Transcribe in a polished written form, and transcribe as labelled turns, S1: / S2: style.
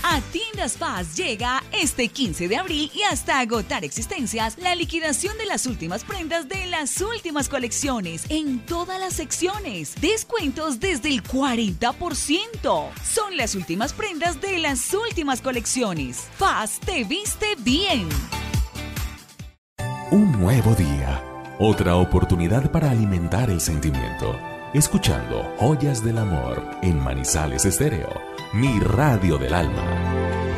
S1: A Tiendas Paz llega este 15 de abril y hasta agotar existencias la liquidación de las últimas prendas de las últimas colecciones en todas las secciones. Descuentos desde el 40%. Son las últimas prendas de las últimas colecciones. Paz te viste bien.
S2: Un nuevo día. Otra oportunidad para alimentar el sentimiento. Escuchando Joyas del Amor en Manizales Estéreo, mi radio del alma.